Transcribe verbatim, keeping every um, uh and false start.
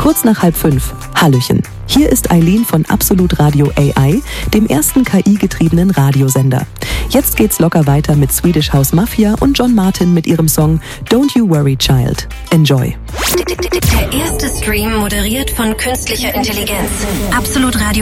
Kurz nach halb fünf. Hallöchen. Hier ist Eileen von Absolut Radio A I, dem ersten K I-getriebenen Radiosender. Jetzt geht's locker weiter mit Swedish House Mafia und John Martin mit ihrem Song Don't You Worry Child. Enjoy. Der erste Stream moderiert von künstlicher Intelligenz. Absolut Radio